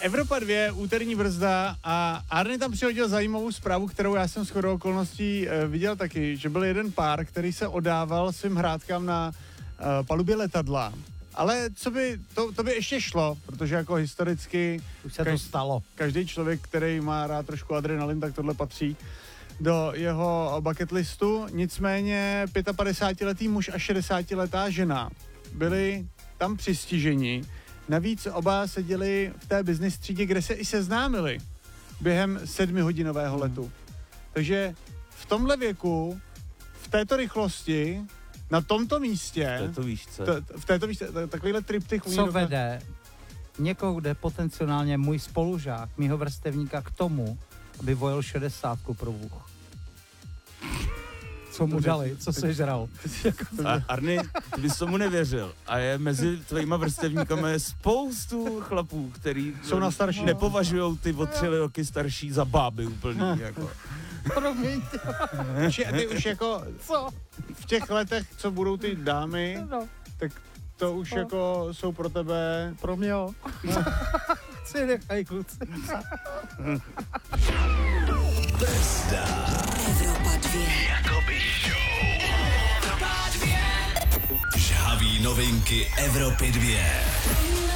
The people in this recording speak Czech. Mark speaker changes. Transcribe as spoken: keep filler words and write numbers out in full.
Speaker 1: Evropa dva, úterní brzda a Arny tam přihodil zajímavou zprávu, kterou já jsem shodou okolností e, viděl taky, že byl jeden pár, který se odával svým hrádkám na e, palubě letadla. Ale co by, to, to by ještě šlo, protože jako historicky
Speaker 2: už se to stalo.
Speaker 1: Každý člověk, který má rád trošku adrenalin, tak tohle patří do jeho bucket listu. Nicméně padesátipětiletý muž a šedesátiletá žena byli tam přistiženi. Navíc oba seděli v té business třídě, kde se i seznámili během sedmihodinového letu. Takže v tomhle věku, v této rychlosti, na tomto místě,
Speaker 3: v této výšce,
Speaker 1: t- v této výšce, t- takovýhle triptych...
Speaker 2: Co vede někoho, kde potenciálně můj spolužák, mýho vrstevníka k tomu, aby vojel šedesátku pro Bůh. Co mu dali, co se žral.
Speaker 3: A Arny, ty bys tomu nevěřil. A je mezi tvojima vrstevníkama je spoustu chlapů, který
Speaker 1: jsou na starší.
Speaker 3: Nepovažujou ty o tři roky starší za báby úplný. Jako.
Speaker 2: Promiňte.
Speaker 1: Ty už jako
Speaker 2: co?
Speaker 1: V těch letech, co budou ty dámy,
Speaker 2: no.
Speaker 1: tak to už no. jako jsou pro tebe...
Speaker 2: Pro mě jo. No. Si nechaj, kluci.
Speaker 4: Brzda. Evropa dva. Jakoby show. Evropa dva. Žhaví novinky Evropy dva.